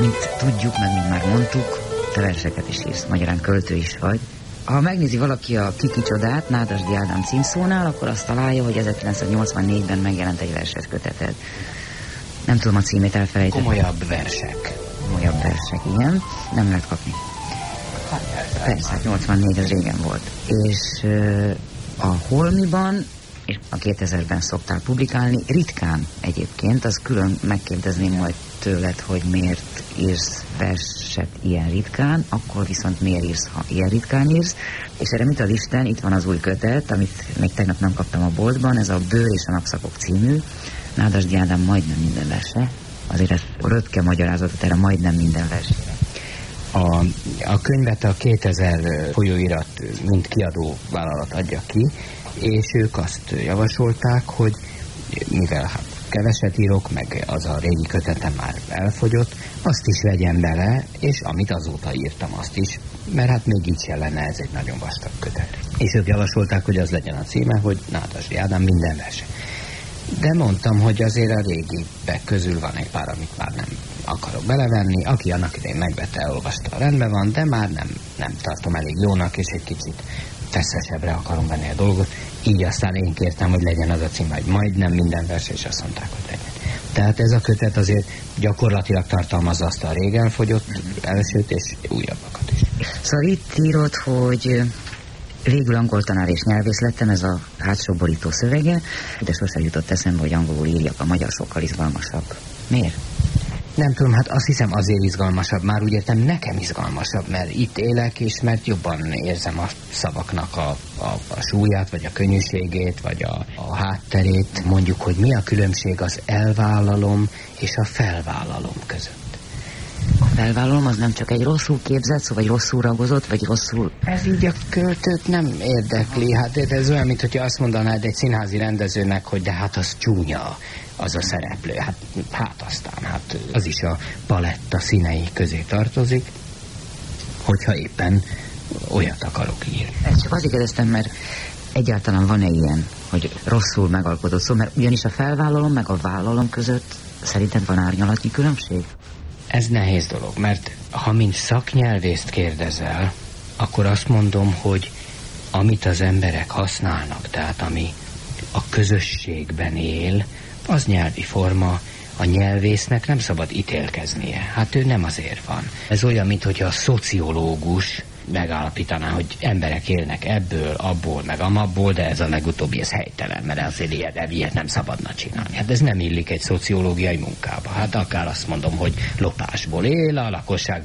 mint tudjuk, meg mint már mondtuk, te verseket is írsz, magyarán költő is vagy. Ha megnézi valaki a Kikicsodát Nádasdy Ádám címszónál, akkor azt találja, hogy 1984-ben megjelent egy verses köteted. Nem tudom a címét, elfelejtettem. Komolyabb versek. Komolyabb versek, igen. Nem lehet kapni. Persze, 84, az régen volt. És a Holmiban, és a 2000-ben szoktál publikálni, ritkán egyébként, az külön megkérdezném majd tőled, hogy miért írsz verset ilyen ritkán, akkor viszont miért írsz, ha ilyen ritkán írsz. És erre mit ad Isten, itt van az új kötet, amit még tegnap nem kaptam a boltban, ez a Bőr és a napszakok című, Nádasdy Ádám majdnem minden verse, azért ez röpke magyarázatot erre majdnem minden versére. A könyvet a 2000 folyóirat mint kiadó vállalat adja ki, és ők azt javasolták, hogy mivel keveset írok, meg az a régi kötetem már elfogyott, azt is vegyem bele, és amit azóta írtam, azt is, mert hát még így se lenne, ez egy nagyon vastag kötet. És ők javasolták, hogy az legyen a címe, hogy Nádasdy Ádám minden verse. De mondtam, hogy azért a régibek közül van egy pár, amit már nem akarok belevenni. Aki annak idején megvette, elolvasta, rendben van, de már nem tartom elég jónak, és egy kicsit feszesebbre akarom venni a dolgot. Így aztán én kértem, hogy legyen az a cím, hogy majdnem minden vers, és azt mondták, hogy legyen. Tehát ez a kötet azért gyakorlatilag tartalmazza azt a régen fogyott elsőt, és újabbakat is. Szóval itt írod, hogy végül angol tanár és nyelvész lettem, ez a hátsó borító szövege, de sosem jutott eszembe, hogy angolul írjak, a magyar sokkal izgalmasabb. Miért? Nem tudom, hát azt hiszem azért izgalmasabb, már úgy értem, nekem izgalmasabb, mert itt élek, és mert jobban érzem a szavaknak a súlyát, vagy a könnyűségét, vagy a hátterét. Mondjuk, hogy mi a különbség az elvállalom és a felvállalom között. A felvállalom az nem csak egy rosszul képzett szó, vagy rosszul ragozott, vagy rosszul... Ez így a költőt nem érdekli. Hát ez olyan, mint hogyha azt mondanád egy színházi rendezőnek, hogy de hát az csúnya, az a szereplő. Hát aztán, az is a paletta színei közé tartozik, hogyha éppen olyat akarok írni. Ezt csak azért kérdeztem, mert egyáltalán van-e ilyen, hogy rosszul megalkotott szó, mert ugyanis a felvállalom meg a vállalom között szerinted van árnyalatnyi különbség? Ez nehéz dolog, mert ha mint szaknyelvészt kérdezel, akkor azt mondom, hogy amit az emberek használnak, tehát ami a közösségben él, az nyelvi forma, a nyelvésznek nem szabad ítélkeznie. Hát ő nem azért van. Ez olyan, mintha a szociológus megállapítaná, hogy emberek élnek ebből, abból, meg amabból, de ez a legutóbbi, ez helytelen, mert azért ilyet nem szabadna csinálni. Hát ez nem illik egy szociológiai munkába. Hát akár azt mondom, hogy lopásból él, a lakosság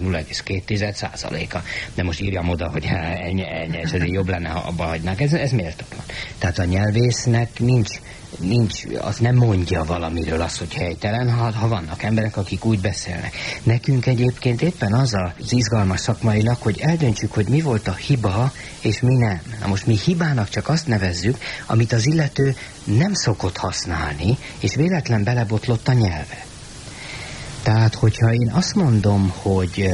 0,2%-a, de most írjam oda, hogy ennyi, és ez jobb lenne, ha abba hagynák. Ez méltatlan. Tehát a nyelvésznek nincs, az nem mondja valamiről azt, hogy helytelen, ha vannak emberek, akik úgy beszélnek. Nekünk egyébként éppen az izgalmas szakmailag, hogy eldöntsük, hogy mi volt a hiba, és mi nem. Na most mi hibának csak azt nevezzük, amit az illető nem szokott használni, és véletlen belebotlott a nyelve. Tehát, hogyha én azt mondom, hogy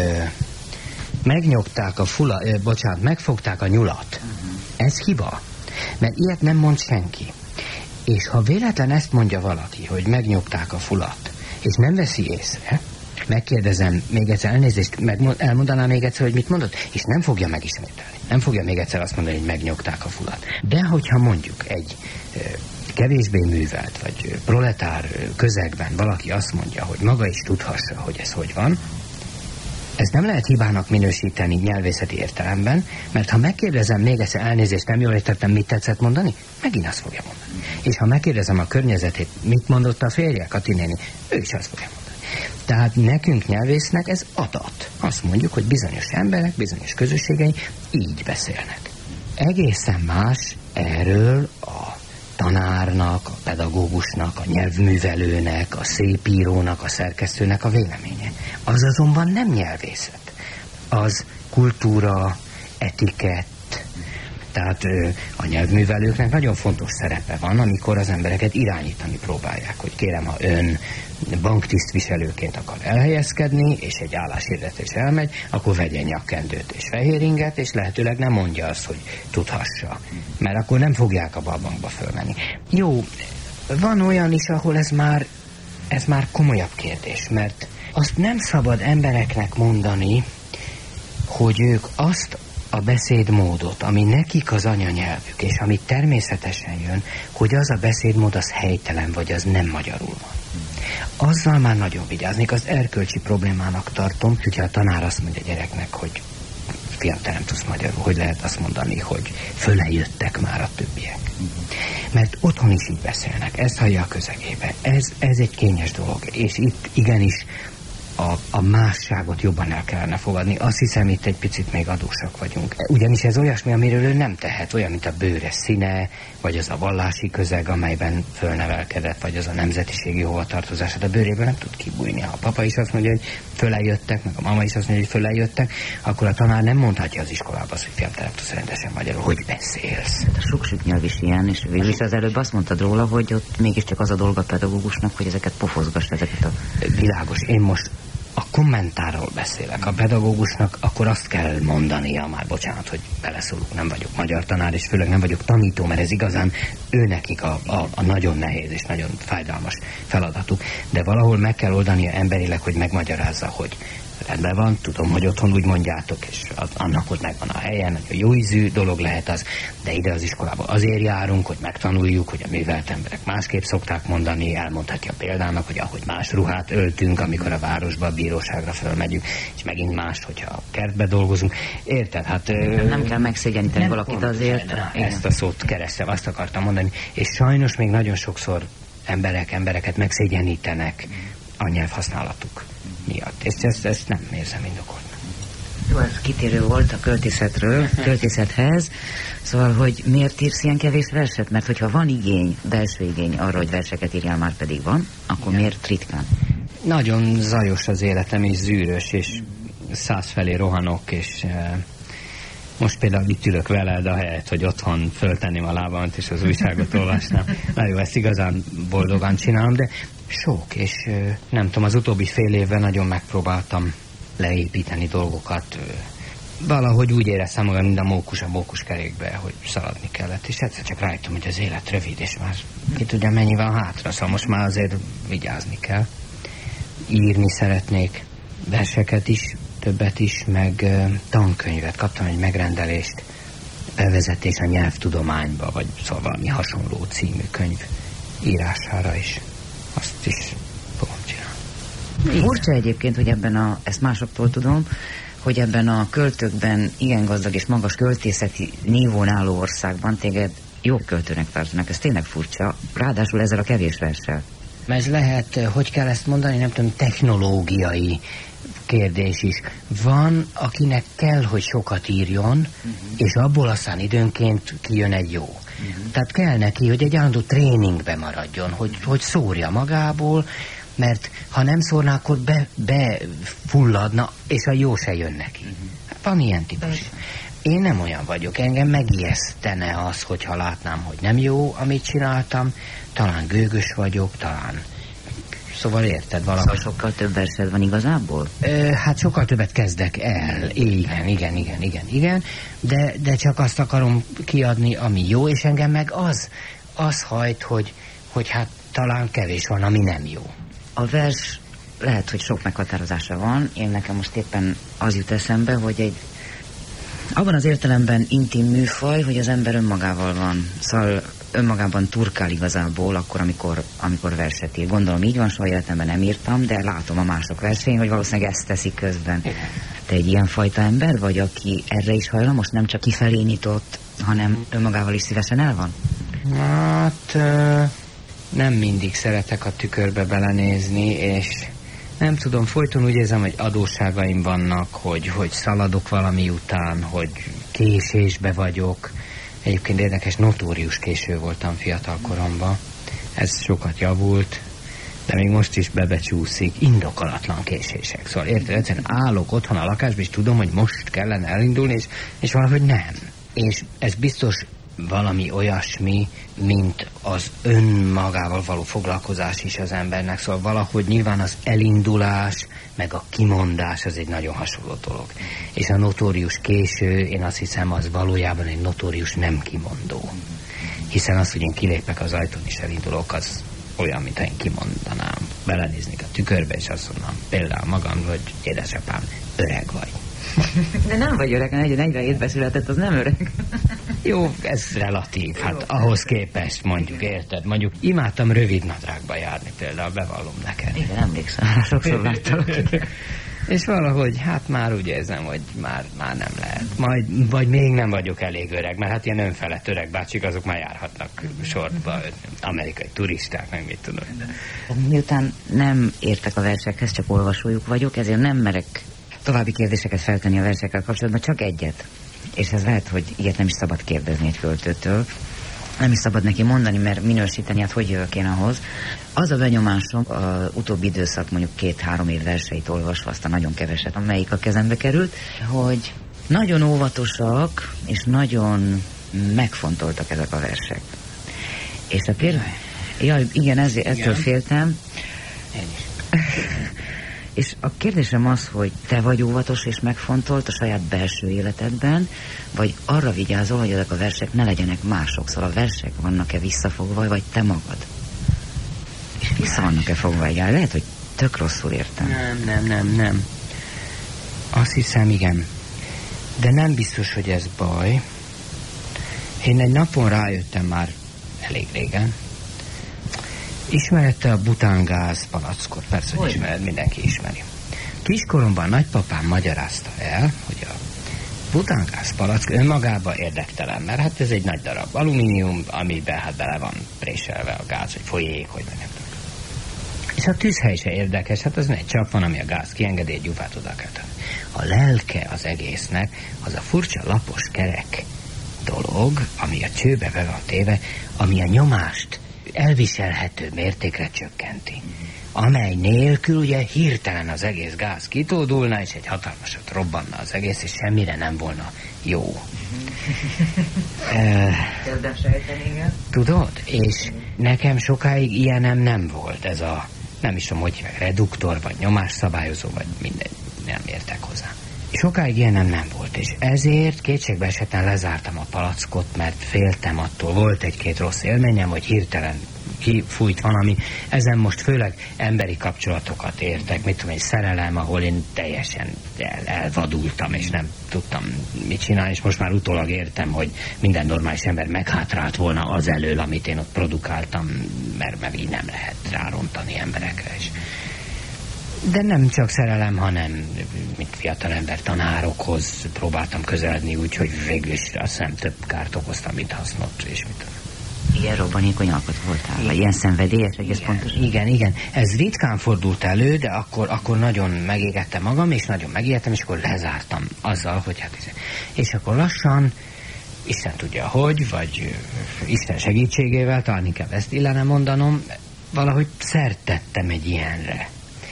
megnyogták megfogták a nyulat, ez hiba. Mert ilyet nem mond senki. És ha véletlen ezt mondja valaki, hogy megnyomták a fulat, és nem veszi észre, megkérdezem még egyszer, elnézést, elmondaná még egyszer, hogy mit mondott, és nem fogja megismételni. Nem fogja még egyszer azt mondani, hogy megnyomták a fulat. De hogyha mondjuk egy kevésbé művelt, vagy proletár közegben valaki azt mondja, hogy maga is tudhassa, hogy ez hogy van, ezt nem lehet hibának minősíteni nyelvészeti értelemben, mert ha megkérdezem még egyszer, elnézést, nem jól értettem, mit tetszett mondani, megint azt fogja mondani. És ha megkérdezem a környezetét, mit mondott a férje, Kati néni, ő is azt fogja mondani. Tehát nekünk nyelvésznek ez adat. Azt mondjuk, hogy bizonyos emberek, bizonyos közösségei így beszélnek. Egészen más erről a tanárnak, a pedagógusnak, a nyelvművelőnek, a szépírónak, a szerkesztőnek a véleménye. Az azonban nem nyelvészet. Az kultúra, etikett. Tehát a nyelvművelőknek nagyon fontos szerepe van, amikor az embereket irányítani próbálják, hogy kérem, ha ön banktisztviselőként akar elhelyezkedni, és egy álláshirdetés elmegy, akkor vegyen nyakkendőt és fehéringet, és lehetőleg nem mondja azt, hogy tudhassa. Mert akkor nem fogják a bankba fölmenni. Jó, van olyan is, ahol ez már komolyabb kérdés, mert Azt nem szabad embereknek mondani, hogy ők azt a beszédmódot, ami nekik az anyanyelvük, és ami természetesen jön, hogy az a beszédmód az helytelen, vagy az nem magyarul van. Azzal már nagyon vigyáznék, az erkölcsi problémának tartom, hogyha a tanár azt mondja a gyereknek, hogy fiam, te nem tudsz magyarul, hogy lehet azt mondani, hogy föle jöttek már a többiek. Mert otthon is így beszélnek, ezt hallja a közegébe. Ez egy kényes dolog, és itt igenis a másságot jobban el kellene fogadni. Azt hiszem, itt egy picit még adósak vagyunk. Ugyanis ez olyasmi, amiről ő nem tehet, olyan, mint a bőre színe, vagy az a vallási közeg, amelyben fölnevelkedett, vagy az a nemzetiségi hovatartozását. A bőréből nem tud kibújni. Ha a papa is azt mondja, hogy föleljöttek, meg a mama is azt mondja, hogy föleljöttek, akkor a tanár nem mondhatja az iskolába azt, hogy fiam, te nem tudsz rendesen magyarul, hogy beszélsz. A sok nyelv is ilyen, és végül az előbb azt mondtad róla, hogy ott mégiscsak az a dolga a pedagógusnak, hogy ezeket pofozgass, ezeket a... Világos, én most a kommentárról beszélek. A pedagógusnak akkor azt kell mondania, már bocsánat, hogy beleszólok, nem vagyok magyar tanár, és főleg nem vagyok tanító, mert ez igazán őnekik a nagyon nehéz és nagyon fájdalmas feladatuk. De valahol meg kell oldania emberileg, hogy megmagyarázza, hogy rendben van, tudom, hogy otthon úgy mondjátok, és annak ott megvan a helyen, hogy jó ízű dolog lehet az, de ide az iskolába azért járunk, hogy megtanuljuk, hogy a művelt emberek másképp szokták mondani, elmondhatja példának, hogy ahogy más ruhát öltünk, amikor a városba, a bíróságra fölmegyünk, és megint más, hogyha a kertbe dolgozunk. Érted? Hát... Nem kell megszégyeníteni valakit azért. Ezt a szót kerestem, azt akartam mondani, és sajnos még nagyon sokszor embereket megszégyenítenek a nyelvhasználatuk miatt. És ezt nem érzem indokoltnak. Jó, ez kitérő volt a költészethez. Szóval, hogy miért írsz ilyen kevés verset? Mert hogyha van igény, belső igény arra, hogy verseket írjál, már pedig van, akkor igen. Miért ritkán? Nagyon zajos az életem, és zűrös, és 100 felé rohanok, és most például itt ülök veled, ahelyett, hogy otthon föltenném a lábamat, és az újságot olvasnám. Na jó, ezt igazán boldogan csinálom, de sok, és nem tudom, az utóbbi fél évben nagyon megpróbáltam leépíteni dolgokat. Valahogy úgy éreztem magam, mint a mókuskerékbe, hogy szaladni kellett, és egyszer csak rájöttem, hogy az élet rövid, és már ki tudja, mennyi van hátra, szóval most már azért vigyázni kell. Írni szeretnék verseket is, többet is, meg tankönyvet. Kaptam egy megrendelést, bevezetés a nyelvtudományba, vagy szóval valami hasonló című könyv írására is. Azt is fogom csinálni. Furcsa egyébként, hogy ezt másoktól tudom, hogy ebben a költőkben igen gazdag és magas költészeti nívón álló országban téged jó költőnek tartanak. Ez tényleg furcsa, ráadásul ezzel a kevés verssel. Ez lehet, hogy kell ezt mondani, nem tudom, technológiai kérdés is. Van, akinek kell, hogy sokat írjon, és abból aztán időnként kijön egy jó. Tehát kell neki, hogy egy állandó tréningbe maradjon, hogy szórja magából, mert ha nem szórna, akkor befulladna, és a jó se jön neki. Van ilyen típus. Én nem olyan vagyok, engem megijesztene az, hogyha látnám, hogy nem jó, amit csináltam, talán gőgös vagyok, talán... Szóval érted valahogy. Szóval sokkal több versed van igazából? Hát sokkal többet kezdek el. Igen. De csak azt akarom kiadni, ami jó, és engem meg az hajt, hogy hát talán kevés van, ami nem jó. A vers lehet, hogy sok meghatározása van. Én nekem most éppen az jut eszembe, hogy abban az értelemben intim műfaj, hogy az ember önmagával van. Szóval önmagában turkál igazából akkor, amikor verset ír. Gondolom így van, soha életemben nem írtam, de látom a mások versén, hogy valószínűleg ezt teszik közben. Te egy ilyen fajta ember vagy, aki erre is hajlamos, nem csak kifelé nyitott, hanem önmagával is szívesen el van? Hát nem mindig szeretek a tükörbe belenézni, és nem tudom, folyton úgy érzem, hogy adósságaim vannak, hogy szaladok valami után, hogy késésbe vagyok. Egyébként érdekes, notórius késő voltam fiatal koromban. Ez sokat javult, de még most is bebecsúszik. Indokolatlan késések. Szóval érted, egyszerűen állok otthon a lakásban, és tudom, hogy most kellene elindulni, és valahogy nem. És ez biztos valami olyasmi, mint az önmagával való foglalkozás is az embernek. Szóval valahogy nyilván az elindulás, meg a kimondás az egy nagyon hasonló dolog. És a notórius késő, én azt hiszem, az valójában egy notórius nem kimondó. Hiszen az, hogy én kilépek az ajtón és elindulok, az olyan, mintha én kimondanám. belenéznék a tükörbe, és azt mondom például magam, hogy édesapám, öreg vagy. De nem vagy öreg, 47-ben született, az nem öreg. Jó, ez relatív, hát ahhoz képest mondjuk, érted? Mondjuk imádtam rövid nadrágba járni például, bevallom neked. Igen, emlékszem, sokszor láttalak. És valahogy, hát már úgy érzem, hogy már nem lehet. Vagy még nem vagyok elég öreg, mert hát ilyen önfelett öreg bácsik, azok már járhatnak sortba, amerikai turisták, meg mit tudom. Miután nem értek a versekhez, csak olvasójuk vagyok, ezért nem merek további kérdéseket feltenni a versekkel kapcsolatban, csak egyet. És ez lehet, hogy ilyet nem is szabad kérdezni egy költőtől. Nem is szabad neki mondani, mert minősíteni, hát hogy jövök én ahhoz. Az a benyomásom, az utóbbi időszak mondjuk 2-3 év verseit olvasva, aztán nagyon keveset, amelyik a kezembe került, hogy nagyon óvatosak, és nagyon megfontoltak ezek a versek. És a jaj, igen, ettől féltem. Én is. És a kérdésem az, hogy te vagy óvatos és megfontolt a saját belső életedben, vagy arra vigyázol, hogy ezek a versek ne legyenek mások. Szóval a versek vannak-e visszafogva, vagy te magad? És vissza vannak-e fogva egyáltalán? Lehet, hogy tök rosszul értem. Nem. Azt hiszem, igen. De nem biztos, hogy ez baj. Én egy napon rájöttem már elég régen. Ismerette a butángáz palackot? Persze, hogy ismered, mindenki ismeri. Kiskoromban nagypapám magyarázta el, hogy a butángáz palack önmagában érdektelen, mert hát ez egy nagy darab alumínium, amiben hát bele van préselve a gáz, vagy folyék, hogy nem tudom. És a tűzhely se érdekes, hát az egy csap van, ami a gáz kiengedi, egy gyufát oda kell tenni. A lelke az egésznek, az a furcsa lapos kerek dolog, ami a csőbe be van téve, ami a nyomást elviselhető mértékre csökkenti. Amely nélkül ugye hirtelen az egész gáz kitódulna, és egy hatalmasat robbanna az egész, és semmire nem volna jó. Tudod? És nekem sokáig ilyenem nem volt. Ez a, nem is tudom, hogy hívják, reduktor, vagy nyomásszabályozó, vagy minden, nem értek hozzá. Sokáig ilyenem nem volt, és ezért kétségbe esetten lezártam a palackot, mert féltem attól. Volt egy-két rossz élményem, hogy hirtelen kifújt valami. Ezen most főleg emberi kapcsolatokat értek, mit tudom, egy szerelem, ahol én teljesen elvadultam, és nem tudtam mit csinálni, és most már utólag értem, hogy minden normális ember meghátrált volna az elől, amit én ott produkáltam, mert így nem lehet rárontani emberekre is. De nem csak szerelem, hanem mint fiatalember tanárokhoz próbáltam közeledni, úgyhogy végül is azt hiszem több kárt okoztam, mint hasznot, és mit tudom. Ilyen robbanékony alkotó voltál? Vagy ilyen szenvedélyes, egész pontos? Igen. Ez ritkán fordult elő, de akkor nagyon megégettem magam, és nagyon megijedtem, és akkor lezártam azzal, hogy hát... És akkor lassan, Isten tudja hogy, vagy Isten segítségével, talán inkább ezt illene mondanom, valahogy szert tettem egy ilyenre.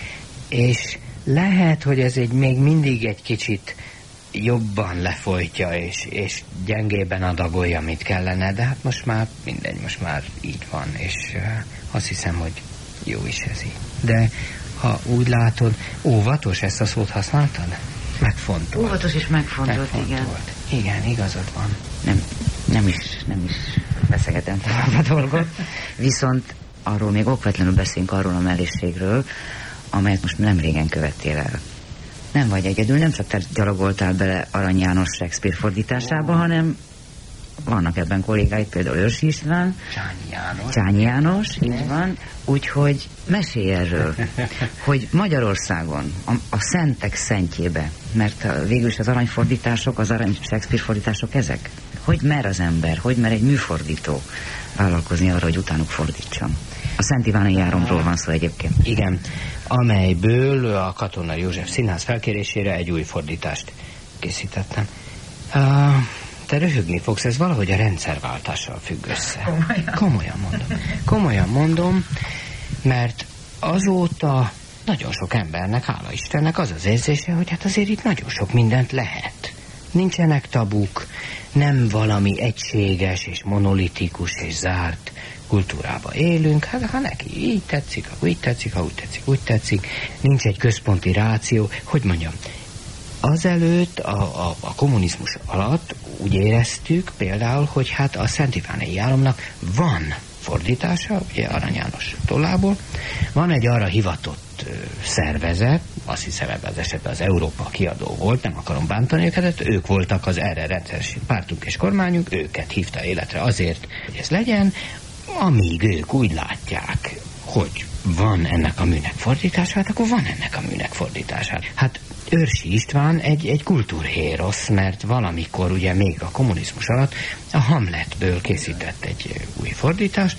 És lehet, hogy ez még mindig egy kicsit jobban lefolytja, és gyengében adagolja, mit kellene, de hát most már mindegy, most már így van, és azt hiszem, hogy jó is ez így. De ha úgy látod, óvatos, ezt a szót használtad? Megfontolt. Óvatos és megfontolt, igen. Igen, igazad van. Nem is veszegetem tovább a dolgot, viszont arról még okvetlenül beszélünk, arról a mellészségről, amelyet most nem régen követtél el. Nem vagy egyedül, nem csak te gyalogoltál bele Arany János Shakespeare fordításába, hanem vannak ebben kollégáid, például Őrsi István, Csányi János, így van. Úgyhogy mesélj erről, hogy Magyarországon, a szentek szentjébe, mert végül is az aranyfordítások, az arany Shakespeare fordítások ezek. Hogy mer az ember, hogy mer egy műfordító vállalkozni arra, hogy utánuk fordítson? A Szent Iványi Járomról van szó egyébként. Igen, amelyből a Katona József Színház felkérésére egy új fordítást készítettem. Te röhögni fogsz, ez valahogy a rendszerváltással függ össze. Komolyan mondom, mert azóta nagyon sok embernek, hála Istennek, az az érzése, hogy hát azért itt nagyon sok mindent lehet. Nincsenek tabuk, nem valami egységes és monolitikus és zárt kultúrába élünk, hát ha neki így tetszik, ha úgy tetszik, ha úgy tetszik, úgy tetszik, nincs egy központi ráció, hogy mondjam, azelőtt a kommunizmus alatt úgy éreztük például, hogy hát a Szent Iványi Járomnak van fordítása, ugye Arany János tollából. Van egy arra hivatott szervezet, azt hiszem ebben az esetben az Európa kiadó volt, nem akarom bántani őket, ők voltak az erre rendszeres pártunk és kormányunk, őket hívta életre azért, hogy ez legyen, amíg ők úgy látják, hogy van ennek a műnek fordítása, hát akkor van ennek a műnek fordítása. Hát Őrsi István egy kultúrhérosz, mert valamikor ugye még a kommunizmus alatt a Hamletből készített egy új fordítást.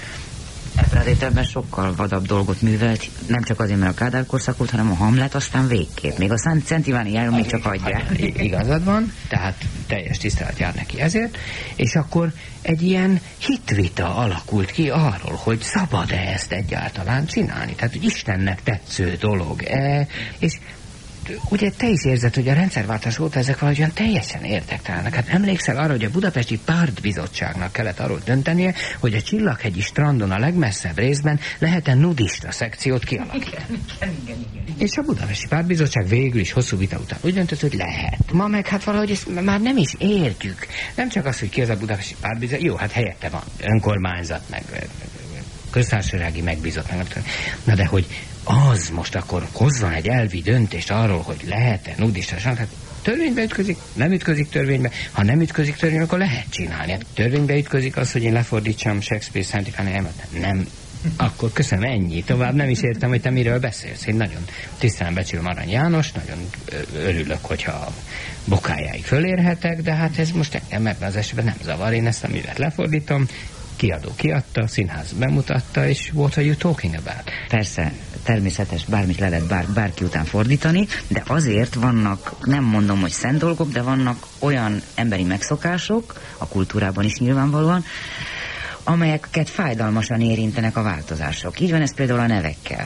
Ebben sokkal vadabb dolgot művelt, nem csak azért, mert a Kádár korszak volt, hanem a Hamlet aztán végképp. Még a Szent Iváni járon még csak adja. Igazad van, tehát teljes tisztelet jár neki ezért, és akkor egy ilyen hitvita alakult ki arról, hogy szabad-e ezt egyáltalán csinálni. Tehát, hogy Istennek tetsző dolog-e, és ugye te is érzed, hogy a rendszerváltás óta ezek valahogyan teljesen érdektelenek. Hát emlékszel arra, hogy a Budapesti Pártbizottságnak kellett arról döntenie, hogy a Csillaghegyi strandon a legmesszebb részben lehet-e nudista szekciót kialakítani. Igen. És a Budapesti Pártbizottság végül is hosszú vita után úgy döntött, hogy lehet. Ma meg hát valahogy ezt már nem is értjük. Nem csak az, hogy ki az a Budapesti Pártbizottság, jó, hát helyette van önkormányzat, meg köztársasági megbízott, meg. Na de hogy az most akkor hozzon egy elvi döntést arról, hogy lehet-e nudista, hát törvénybe ütközik, nem ütközik törvénybe, ha nem ütközik törvénybe, akkor lehet csinálni. Hát törvénybe ütközik az, hogy én lefordítsam Shakespeare Szent Ivániát, nem. Akkor köszönöm, ennyi. Tovább nem is értem, hogy te miről beszélsz. Én nagyon tisztelen becsülöm Arany János, nagyon örülök, hogyha a bokájáig fölérhetek, de hát ez most engem ebben az esetben nem zavar. Én ezt a művet lefordítom, kiadó kiadta, színház bemutatta, és what are you talking about? Persze, természetes, bármit le lehet bárki után fordítani, de azért vannak, nem mondom, hogy szent dolgok, de vannak olyan emberi megszokások, a kultúrában is nyilvánvalóan, amelyeket fájdalmasan érintenek a változások. Így van ez például a nevekkel.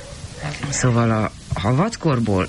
Szóval ha vackorból...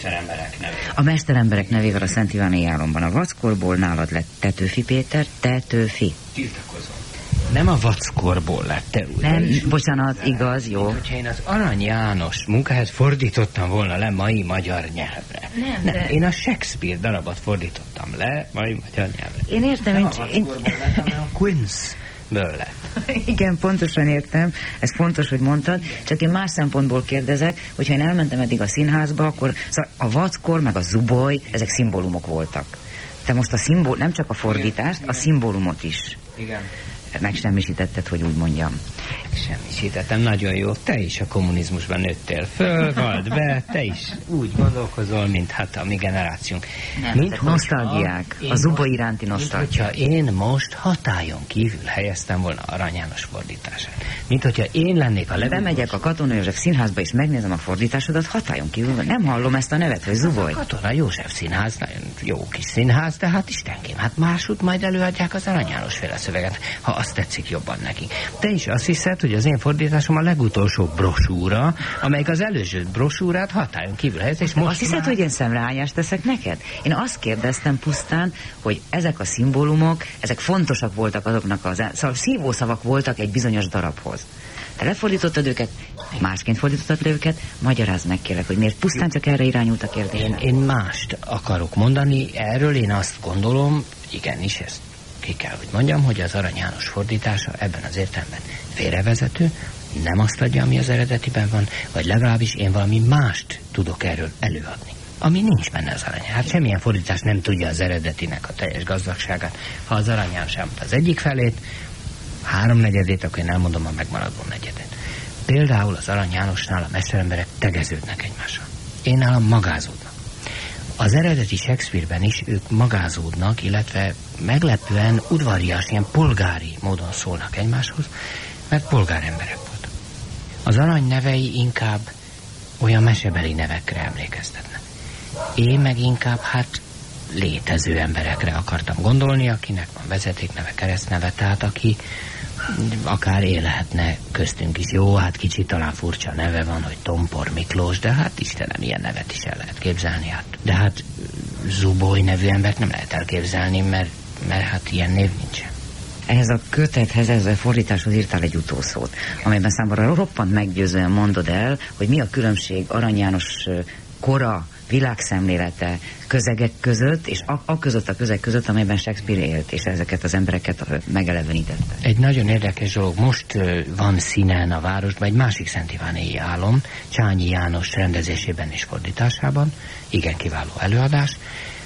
A mesteremberek nevével a Szent Iváni járomban. A vackorból nálad lett Tetőfi Péter, Tetőfi. Tiltakozom. Nem a vackorból lett te úgy. Nem, bocsánat, igaz, jó. Hogyha én az Arany János munkáját fordítottam volna le mai magyar nyelvre. Nem, én a Shakespeare darabot fordítottam le mai magyar nyelvre. Én értem, nem a vackorból lett, hanem a Quince-ből lett. Igen, pontosan értem, ez fontos, hogy mondtad, csak én más szempontból kérdezek, hogyha én elmentem eddig a színházba, akkor szóval a vackor meg a zuboly, ezek szimbólumok voltak. Te most nem csak a fordítást, a szimbólumot is. Igen. Megsemmisítetted, hogy úgy mondjam. Semmisítettem, nagyon jó. Te is a kommunizmusban nőttél föl, vald be, te is úgy gondolkozol, mint hát a mi generációnk. Mint nosztalgiák, a zuboly iránti nosztalgiák. Mint hogyha én most hatályon kívül helyeztem volna Arany János fordítását. Mint hogyha én lennék a legutolsó. Bemegyek a Katona József színházba és megnézem a fordításodat hatályon kívül. Nem hallom ezt a nevet, hogy zuboly. A Katona József színház, nagyon jó kis színház, de hát istenkém, hát másút majd előadják az Arany János féle szöveget, ha azt tetszik jobban neki. Te is azt hiszed, hogy az én fordításom a legutolsó brosúra, amelyik az előző brosúrát hatályon kívül helyez, és most azt hiszed, hogy én szemreálljást teszek neked? Én azt kérdeztem pusztán, hogy ezek a szimbólumok, ezek fontosak voltak azoknak szóval szívószavak voltak egy bizonyos darabhoz. Te lefordítottad őket, másként fordítottad le őket, magyarázd meg kérlek, hogy miért pusztán csak erre irányult a kérdés. Én mást akarok mondani, erről én azt gondolom, igenis ezt ki kell, hogy mondjam, hogy az Arany János fordítása ebben az értelemben félrevezető, nem azt adja, ami az eredetiben van, vagy legalábbis én valami mást tudok erről előadni, ami nincs benne az Arany. Hát semmilyen fordítás nem tudja az eredetinek a teljes gazdagságát. Ha az Arany János elmondta az egyik felét, 3/4, akkor én elmondom a megmaradó negyedet. Például az Arany Jánosnál a mesteremberek tegeződnek egymással. Én nálam magázódnak. Az eredeti Shakespeare-ben is ők magázódnak, illetve meglepően udvarias, ilyen polgári módon szólnak egymáshoz, mert polgáremberek voltak. Az Arany nevei inkább olyan mesebeli nevekre emlékeztetnek. Én meg inkább létező emberekre akartam gondolni, akinek van vezetékneve, keresztneve, tehát aki akár élhetne köztünk is. Jó, hát kicsit talán furcsa neve van, hogy Tompor Miklós, de hát Istenem, ilyen nevet is el lehet képzelni. De hát Zuboly nevű embert nem lehet elképzelni, mert hát ilyen név nincsen. Ehhez a kötethez, ehhez a fordításhoz írtál egy utószót, amelyben számomra roppant meggyőzően mondod el, hogy mi a különbség Arany János kora világszemlélete, közegek között, és a közeg között, amelyben Shakespeare élt, és ezeket az embereket megelevenítette. Egy nagyon érdekes dolog, most van színen a városban egy másik Szent Ivánéi álom, Csányi János rendezésében és fordításában, igen kiváló előadás,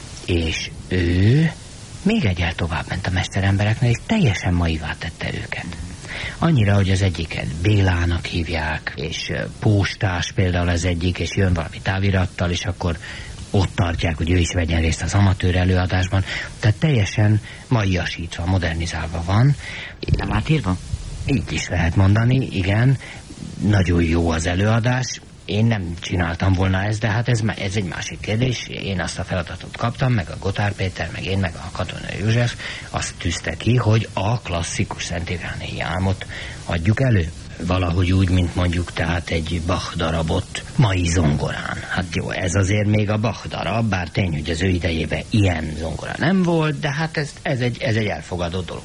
és ő még egyel tovább ment a mesterembereknél, és teljesen maivá tette őket. Annyira, hogy az egyiket Bélának hívják, és postás például az egyik, és jön valami távirattal, és akkor ott tartják, hogy ő is vegyen részt az amatőr előadásban. Tehát teljesen maiasítva, modernizálva van. Nem átírva? Így is lehet mondani, igen. Nagyon jó az előadás. Én nem csináltam volna ezt, de hát ez egy másik kérdés. Én azt a feladatot kaptam, meg a Gotár Péter, meg én, meg a Katona József azt tűzte ki, hogy a klasszikus Szent Ivánéi álmot adjuk elő. Valahogy úgy, mint mondjuk tehát egy Bach darabot mai zongorán. Hát jó, ez azért még a Bach darab, bár tény, hogy az ő idejében ilyen zongora nem volt, de hát ez egy elfogadott dolog.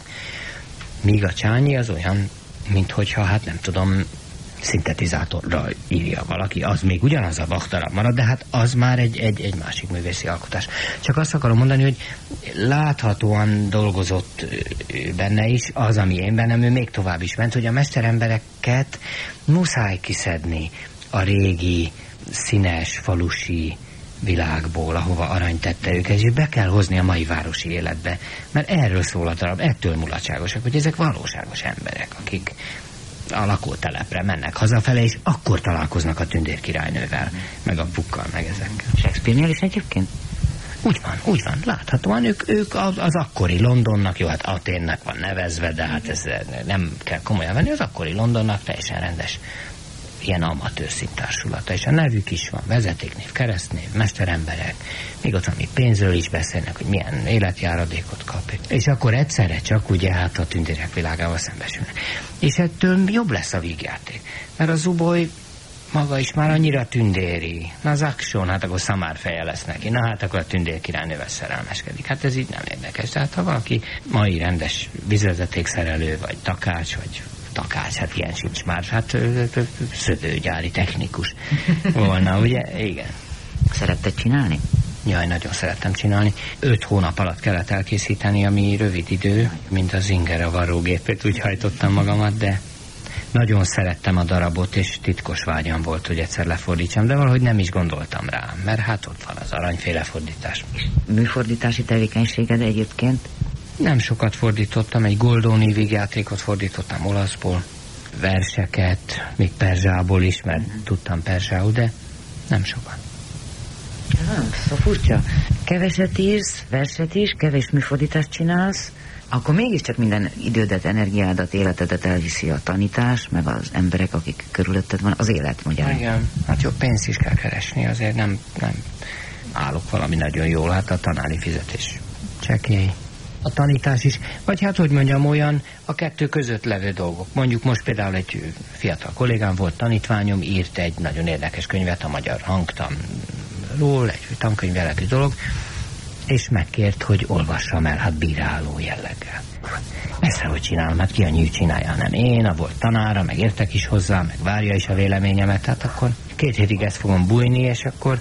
Míg a Csányi az olyan, mint hogyha, hát nem tudom, szintetizátorra írja valaki, az még ugyanaz a Bach darab marad, de hát az már egy másik művészi alkotás. Csak azt akarom mondani, hogy láthatóan dolgozott benne is, az, ami én bennem, ő még tovább is ment, hogy a mesterembereket muszáj kiszedni a régi, színes, falusi világból, ahova arany tette őket, és be kell hozni a mai városi életbe. Mert erről szól a darab, ettől mulatságosak, hogy ezek valóságos emberek, akik a lakótelepre mennek hazafele, és akkor találkoznak a tündérkirálynővel, meg a pukkal, meg ezekkel. Shakespeare-nél is egyébként? Úgy van, láthatóan ők az akkori Londonnak, jó, hát Athénnek van nevezve, de hát ez nem kell komolyan venni, az akkori Londonnak teljesen rendes ilyen amatőr színtársulata, és a nevük is van, vezetéknév, keresztnév, mesteremberek, még ott ami pénzről is beszélnek, hogy milyen életjáradékot kap. És akkor egyszerre csak ugye hát a tündérek világával szembesülnek. És ettől jobb lesz a vígjáték, mert a Zuboly maga is már annyira tündéri. Na az action, hát akkor szamárfeje lesz neki. Na hát akkor a tündérkirálynővel szerelmeskedik. Hát ez így nem érdekes. Tehát ha valaki mai rendes vízvezetékszerelő, vagy takács, hát ilyen sincs már, hát szövőgyári technikus volna, ugye? Igen. Szeretted csinálni? Jaj, nagyon szerettem csinálni. 5 hónap alatt kellett elkészíteni, ami rövid idő, mint a Zinger a varrógépét, úgy hajtottam magamat, de nagyon szerettem a darabot, és titkos vágyam volt, hogy egyszer lefordítsam, de valahogy nem is gondoltam rá, mert hát ott van az aranyféle fordítás. Műfordítási tevékenységed egyébként? Nem sokat fordítottam, egy Goldoni vígjátékot fordítottam olaszból, verseket, még perzsából is, mert tudtam perzsául, de nem sokat. Szóval furcsa. Keveset írsz, verset is, kevés műfordítást csinálsz, akkor mégiscsak minden idődet, energiádat, életedet elviszi a tanítás, meg az emberek, akik körülötted van, az élet magyarán. Igen, hát jó, pénzt is kell keresni, azért nem állok valami nagyon jól, hát a tanári fizetés csekély. A tanítás is, vagy hát, hogy mondjam, olyan a kettő között levő dolgok. Mondjuk most például egy fiatal kollégám volt, tanítványom, írt egy nagyon érdekes könyvet a magyar hangtanról, egy tankönyv jellegű dolog, és megkért, hogy olvassam el, hát bíráló jelleggel. Persze, hogy csinálom, hát ki a nyű csinálja, nem én, a volt tanára, meg értek is hozzá, meg várja is a véleményemet, hát akkor 2 hétig ezt fogom bújni, és akkor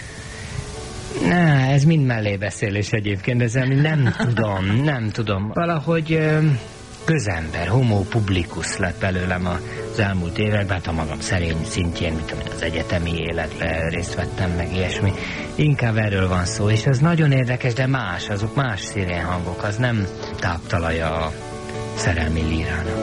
ez mind mellébeszélés egyébként, ezzel nem tudom. Valahogy közember, homo publicus lett belőlem az elmúlt években, hát a magam szerény szintjén, mint amint az egyetemi életben részt vettem, meg ilyesmi. Inkább erről van szó, és ez nagyon érdekes, de azok más szirénhangok, az nem táptalaja a szerelmi lírának.